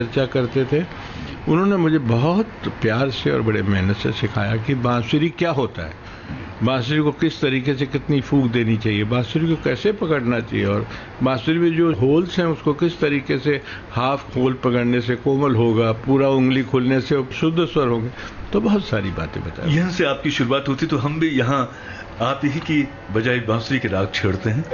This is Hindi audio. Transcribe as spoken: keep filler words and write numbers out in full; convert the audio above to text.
चर्चा करते थे। उन्होंने मुझे बहुत प्यार से और बड़े मेहनत से सिखाया कि बांसुरी क्या होता है, बांसुरी को किस तरीके से कितनी फूंक देनी चाहिए, बांसुरी को कैसे पकड़ना चाहिए और बांसुरी में जो होल्स हैं उसको किस तरीके से हाफ होल पकड़ने से कोमल होगा, पूरा उंगली खुलने से शुद्ध स्वर होंगे। तो बहुत सारी बातें बताई। यहाँ से आपकी शुरुआत होती तो हम भी यहाँ आप ही की बजाय बांसुरी के राग छेड़ते हैं।